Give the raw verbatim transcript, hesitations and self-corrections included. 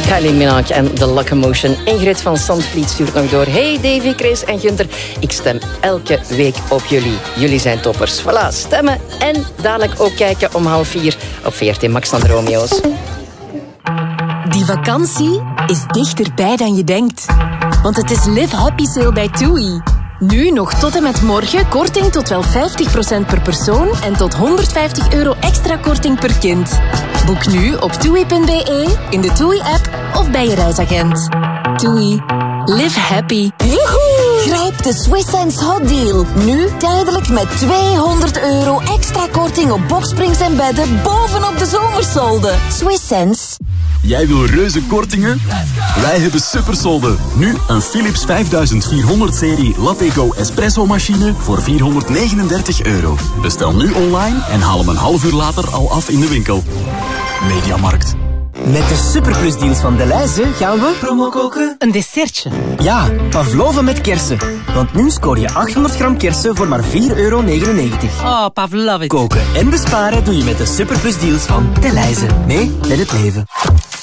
Kylie Minogue en The Locomotion. Ingrid van Zandvliet stuurt nog door. Hey Davy, Chris en Gunther. Ik stem elke week op jullie. Jullie zijn toppers. Voilà, stemmen en dadelijk ook kijken om half vier op V R T Max van de Romeo's. Die vakantie is dichterbij dan je denkt. Want het is Live Happy Sale bij TUI. Nu nog tot en met morgen korting tot wel vijftig procent per persoon en tot honderdvijftig euro extra korting per kind. Boek nu op toei punt b e, in de TUI-app of bij je reisagent. TUI. Live happy. Joehoe! Grijp de Swiss Sense Hot Deal. Nu tijdelijk met tweehonderd euro extra korting op boksprings en bedden bovenop de zomersolden. Swiss Sense. Jij wil reuze kortingen? Wij hebben supersolden. Nu een Philips vijfduizendvierhonderd serie Lateco espresso machine voor vierhonderdnegenendertig euro. Bestel nu online en haal hem een half uur later al af in de winkel. Mediamarkt. Met de superplusdeals van Delhaize gaan we... Promo koken? Een dessertje. Ja, pavlova met kersen. Want nu scoor je achthonderd gram kersen voor maar vier euro negenennegentig. Oh, pavlova. Koken en besparen doe je met de superplusdeals van Delhaize. Mee met het leven.